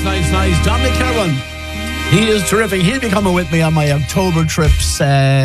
nice. Dominic Kerwin. He is terrific. He'll be coming with me on my October trips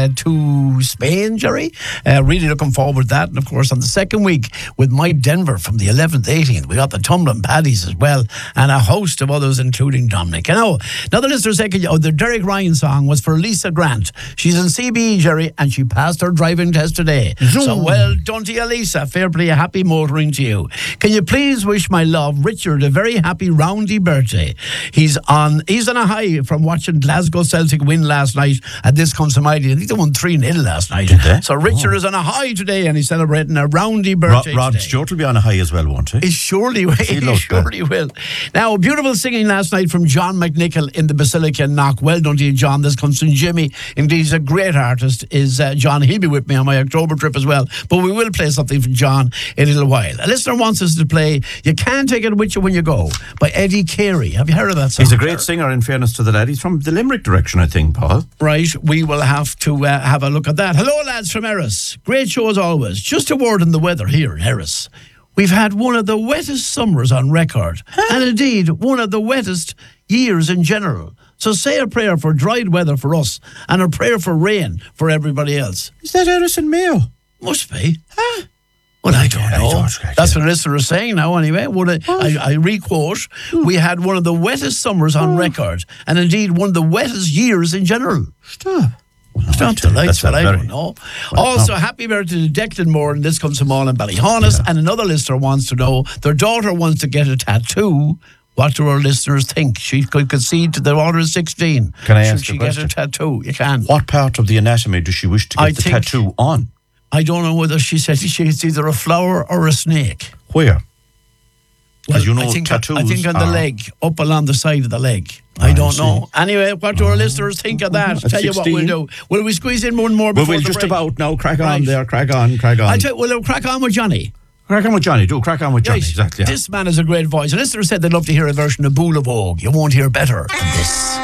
to Spain, Jerry. Really looking forward to that. And, of course, on the second week with Mike Denver from the 11th, 18th. We got the Tumbling Paddies as well and a host of others, including Dominic. You know, now the listener said, the Derek Ryan song was for Lisa Grant. She's in CBE, Jerry, and she passed her driving test today. So, well done to you, Lisa. Fair play, happy motoring to you. Can you please wish my love, Richard, a very happy roundy birthday? He's on a high from watching Glasgow Celtic win last night at this Consomighty. I think they won 3-0 last night. So Richard is on a high today and he's celebrating a roundy birthday Rod today. Stewart will be on a high as well, won't he? He surely will. He surely will. Now, beautiful singing last night from John McNichol in the Basilica in Knock. Well done to you, John. This comes from Jimmy. Indeed, he's a great artist. Is John. He'll be with me on my October trip as well. But we will play something from John in a little while. A listener wants us to play You Can't Take It With You When You Go by Eddie Carey. Have you heard of that song? He's a great singer, in fairness to the lad. He's from the Limerick direction, I think, Paul. Right, we will have to have a look at that. Hello, lads from Erris. Great show as always. Just a word on the weather here in Erris. We've had one of the wettest summers on record, and indeed one of the wettest years in general. So say a prayer for dried weather for us, and a prayer for rain for everybody else. Is that Erris and Mayo? Must be. Huh? Well, I don't know. That's what the listener is saying now, anyway. I re-quote, we had one of the wettest summers on record, and indeed one of the wettest years in general. Stop. Stop the lights, but I don't know. Also, happy birthday to Declan Moore, and this comes from all in Ballyhonus. And another listener wants to know, their daughter wants to get a tattoo. What do our listeners think? She could concede to the order of 16. Can I ask Should she get a tattoo? You can. What part of the anatomy does she wish to get the tattoo on? I don't know whether she said it's either a flower or a snake. Where? Well, as you know, tattoos I think on the leg, up along the side of the leg. I don't know. Anyway, what do our listeners think of that? Tell you what we'll do. Will we squeeze in one more before we'll the just break? About now. Crack on there. Crack on. I'll tell you, we'll crack on with Johnny. Crack on with Johnny. Crack on with Johnny. Right. Exactly. Yeah. This man has a great voice. A listener said they'd love to hear a version of Boule of Vogue. You won't hear better than this.